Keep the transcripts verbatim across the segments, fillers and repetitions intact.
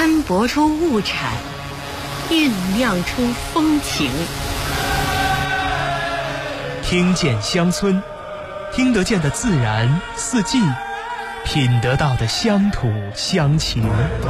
喷薄出物产，酝酿出风情。 听见乡村，听得见的自然四季，品得到的乡土乡情。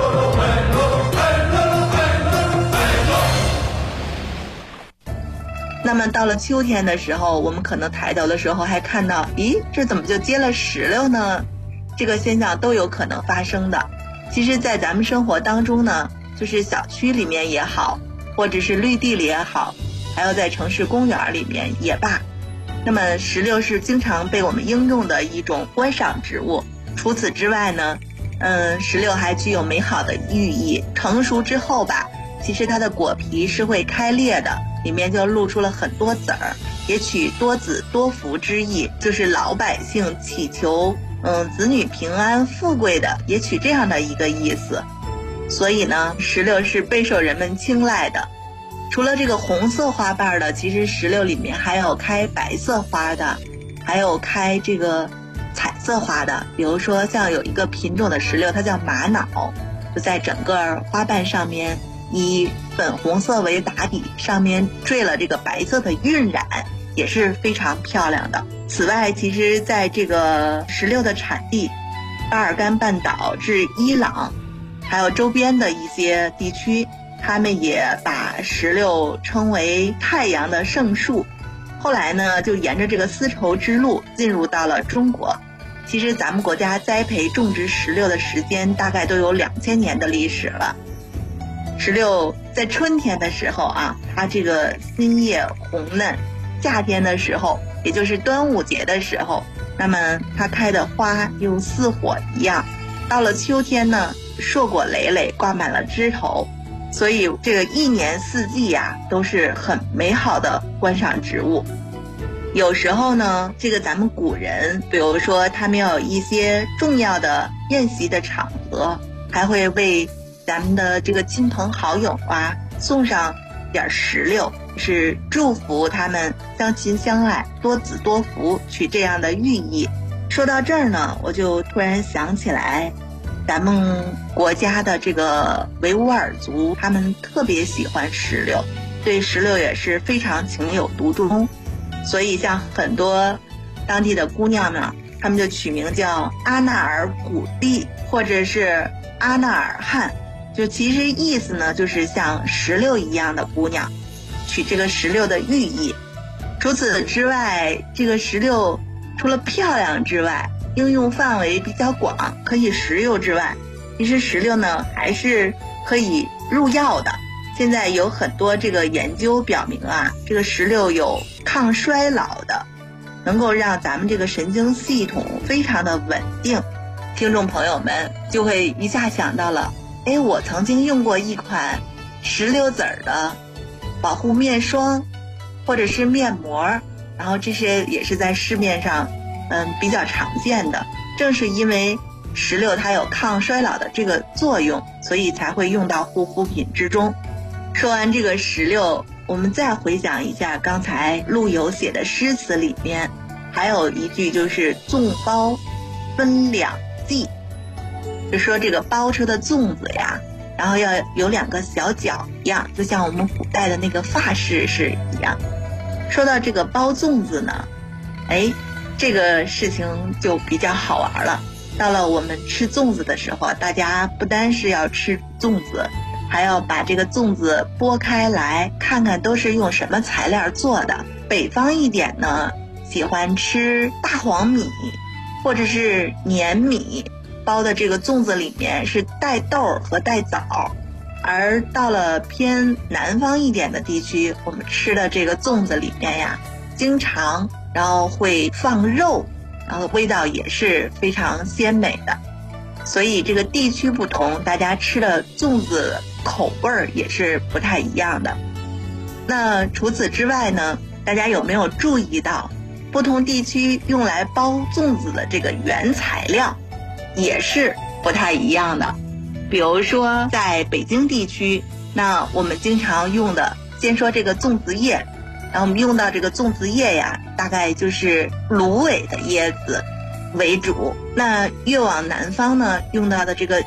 那么到了秋天的时候，我们可能抬头的时候还看到，咦，这怎么就结了石榴呢？这个现象都有可能发生的。其实在咱们生活当中呢，就是小区里面也好，或者是绿地里也好，还有在城市公园里面也罢，那么石榴是经常被我们应用的一种观赏植物。除此之外呢，嗯，石榴还具有美好的寓意。成熟之后吧，其实它的果皮是会开裂的，里面就露出了很多籽儿，也取多子多福之意，就是老百姓祈求嗯子女平安富贵的，也取这样的一个意思。所以呢，石榴是备受人们青睐的。除了这个红色花瓣的，其实石榴里面还有开白色花的，还有开这个彩色花的。比如说像有一个品种的石榴，它叫玛瑙，就在整个花瓣上面以粉红色为打底，上面缀了这个白色的晕染，也是非常漂亮的。此外，其实在这个石榴的产地巴尔干半岛至伊朗还有周边的一些地区，他们也把石榴称为太阳的圣树。后来呢，就沿着这个丝绸之路进入到了中国。其实咱们国家栽培种植石榴的时间大概都有两千年的历史了。石榴在春天的时候啊，它这个新叶红嫩，夏天的时候，也就是端午节的时候，那么它开的花又似火一样。到了秋天呢，硕果累累，挂满了枝头。所以这个一年四季呀、啊，都是很美好的观赏植物。有时候呢，这个咱们古人，比如说他们要有一些重要的宴席的场合，还会为咱们的这个亲朋好友啊送上点石榴，是祝福他们相亲相爱，多子多福，取这样的寓意。说到这儿呢，我就突然想起来，咱们国家的这个维吾尔族，他们特别喜欢石榴，对石榴也是非常情有独钟。所以像很多当地的姑娘呢，他们就取名叫阿纳尔古丽，或者是阿纳尔汗，就其实意思呢，就是像石榴一样的姑娘，取这个石榴的寓意。除此之外，这个石榴除了漂亮之外，应用范围比较广，可以食用之外，其实石榴呢还是可以入药的。现在有很多这个研究表明啊，这个石榴有抗衰老的，能够让咱们这个神经系统非常的稳定。听众朋友们就会一下想到了，哎，我曾经用过一款石榴籽儿的保护面霜或者是面膜，然后这些也是在市面上嗯比较常见的。正是因为石榴它有抗衰老的这个作用，所以才会用到护肤品之中。说完这个石榴，我们再回想一下刚才陆游写的诗词里面还有一句，就是粽包分两髻，就说这个包出的粽子呀，然后要有两个小角一样，就像我们古代的那个发饰是一样。说到这个包粽子呢，哎，这个事情就比较好玩了。到了我们吃粽子的时候，大家不单是要吃粽子，还要把这个粽子剥开来看看都是用什么材料做的。北方一点呢，喜欢吃大黄米或者是粘米，包的这个粽子里面是带豆和带枣。而到了偏南方一点的地区，我们吃的这个粽子里面呀，经常然后会放肉，然后味道也是非常鲜美的。所以这个地区不同，大家吃的粽子口味儿也是不太一样的。那除此之外呢，大家有没有注意到不同地区用来包粽子的这个原材料也是不太一样的？比如说在北京地区，那我们经常用的，先说这个粽子叶，然后我们用到这个粽子叶呀，大概就是芦苇的叶子为主。那越往南方呢，用到的这个